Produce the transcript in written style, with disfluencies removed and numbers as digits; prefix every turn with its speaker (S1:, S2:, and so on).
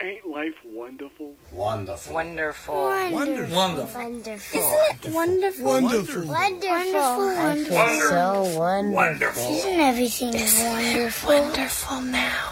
S1: Ain't life wonderful?
S2: Wonderful.
S3: Wonderful.
S4: Wonderful.
S5: Wonderful.
S6: Isn't it wonderful?
S4: Wonderful.
S6: Wonderful.
S5: So wonderful.
S6: Isn't everything wonderful?
S3: Wonderful now.